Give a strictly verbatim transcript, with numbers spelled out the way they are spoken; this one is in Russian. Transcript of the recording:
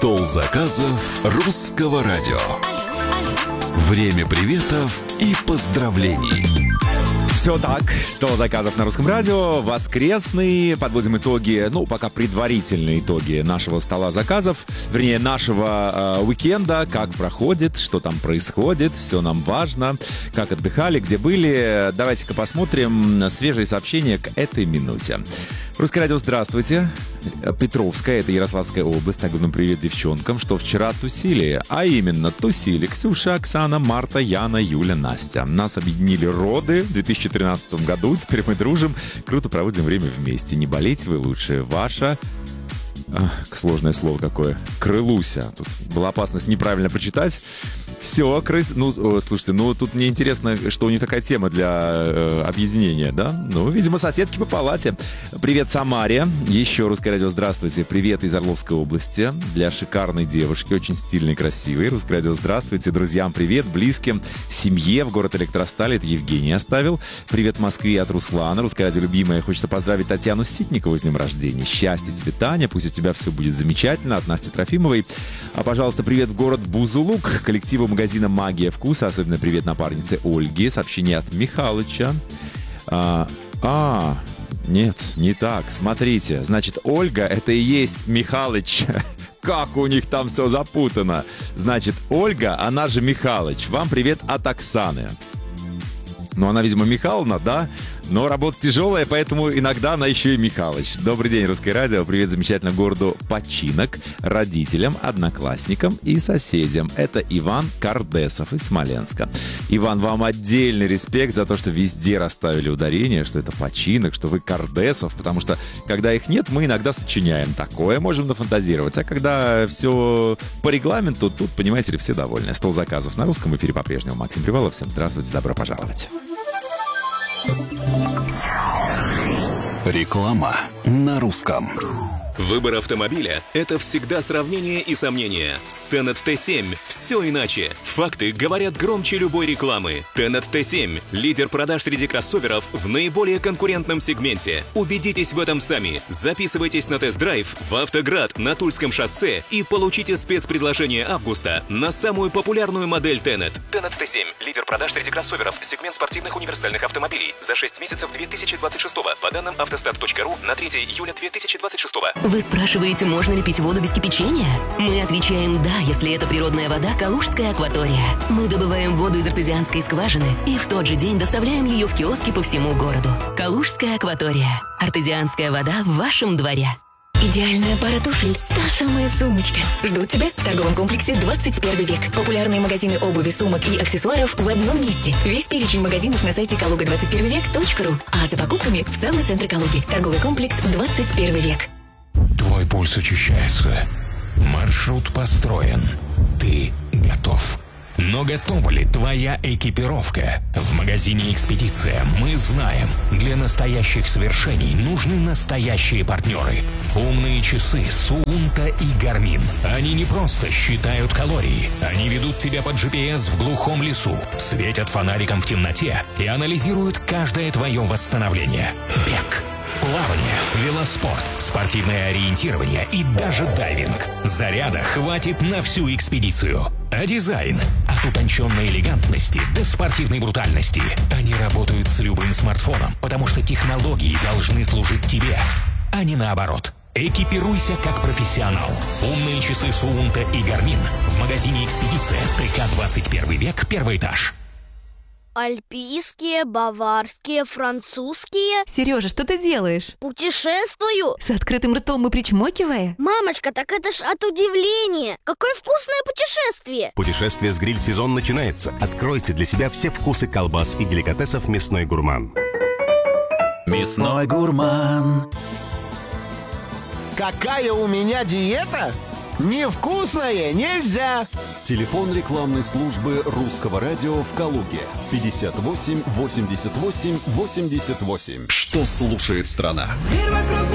Стол заказов Русского радио. Время приветов и поздравлений. Все так, стол заказов на Русском радио, воскресный, подводим итоги, ну, пока предварительные итоги нашего стола заказов, вернее, нашего э, уикенда, как проходит, что там происходит, все нам важно, как отдыхали, где были. Давайте-ка посмотрим свежие сообщения к этой минуте. Русское радио, здравствуйте. Петровская, это Ярославская область. Так, ну, привет девчонкам, что вчера тусили. А именно, тусили Ксюша, Оксана, Марта, Яна, Юля, Настя. Нас объединили роды в две тысячи тринадцатом году. Теперь мы дружим, круто проводим время вместе. Не болейте вы лучше. Ваша... Ах, сложное слово какое. Крылуся. Тут была опасность неправильно прочитать. Все, крыс... Ну, слушайте, ну тут мне интересно, что у них такая тема для э, объединения, да? Ну, видимо, соседки по палате. Привет, Самаре. Еще Русское радио, здравствуйте. Привет из Орловской области. Для шикарной девушки, очень стильной и красивой. Русское радио, здравствуйте. Друзьям привет, близким, семье в город Электросталь. Это Евгений оставил. Привет Москве от Руслана. Русское радио, любимая. Хочется поздравить Татьяну Ситникову с днем рождения. Счастья тебе, Таня. Пусть у тебя все будет замечательно. От Насти Трофимовой. А, пожалуйста, привет в город Бузулук. Коллективу магазина «Магия вкуса». Особенно привет напарнице Ольге. Сообщение от Михалыча. А, а, нет, не так. Смотрите. Значит, Ольга — это и есть Михалыч. Как у них там все запутано. Значит, Ольга, она же Михалыч. Вам привет от Оксаны. Ну, она, видимо, Михайловна, да? Но работа тяжелая, поэтому иногда она еще и Михалыч. Добрый день, Русское радио. Привет замечательному городу Починок, родителям, одноклассникам и соседям. Это Иван Кардесов из Смоленска. Иван, вам отдельный респект за то, что везде расставили ударение, что это Починок, что вы Кардесов, потому что, когда их нет, мы иногда сочиняем. Такое можем нафантазировать. А когда все по регламенту, тут, понимаете ли, все довольны. Стол заказов на русском эфире по-прежнему. Максим Привалов. Всем здравствуйте, добро пожаловать. Реклама на русском. Выбор автомобиля – это всегда сравнение и сомнения. С Tenet ти семь все иначе. Факты говорят громче любой рекламы. Tenet ти семь – лидер продаж среди кроссоверов в наиболее конкурентном сегменте. Убедитесь в этом сами. Записывайтесь на тест-драйв в Автоград на Тульском шоссе и получите спецпредложение августа на самую популярную модель Tenet. Tenet ти семь – лидер продаж среди кроссоверов, сегмент спортивных универсальных автомобилей. За шесть месяцев две тысячи двадцать шестого, по данным автостат точка ру на третье июля две тысячи двадцать шестого. Вы спрашиваете, можно ли пить воду без кипячения? Мы отвечаем «да», если это природная вода «Калужская акватория». Мы добываем воду из артезианской скважины и в тот же день доставляем ее в киоски по всему городу. «Калужская акватория». Артезианская вода в вашем дворе. Идеальная пара туфель. Та самая сумочка. Ждут тебя в торговом комплексе двадцать первый век. Популярные магазины обуви, сумок и аксессуаров в одном месте. Весь перечень магазинов на сайте калуга двадцать первый век точка ру. А за покупками в самый центр Калуги. Торговый комплекс двадцать первый век. Твой пульс учащается. Маршрут построен. Ты готов. Но готова ли твоя экипировка? В магазине «Экспедиция» мы знаем, для настоящих свершений нужны настоящие партнеры. Умные часы Суунта и Гармин. Они не просто считают калории. Они ведут тебя под джи пи эс в глухом лесу, светят фонариком в темноте и анализируют каждое твое восстановление. Бег, плавание, велоспорт, спортивное ориентирование и даже дайвинг. Заряда хватит на всю экспедицию. А дизайн? От утонченной элегантности до спортивной брутальности. Они работают с любым смартфоном, потому что технологии должны служить тебе, а не наоборот. Экипируйся как профессионал. Умные часы Суунта и Гармин в магазине «Экспедиция», ТК двадцать первый век, первый этаж. Альпийские, баварские, французские. Сережа, что ты делаешь? Путешествую. С открытым ртом и причмокивая? Мамочка, так это ж от удивления. Какое вкусное путешествие. Путешествие с гриль-сезон начинается. Откройте для себя все вкусы колбас и деликатесов «Мясной гурман». Мясной гурман. Какая у меня диета? Невкусное нельзя! Телефон рекламной службы Русского радио в Калуге. пятьдесят восемь восемьдесят восемь восемьдесят восемь. Что слушает страна?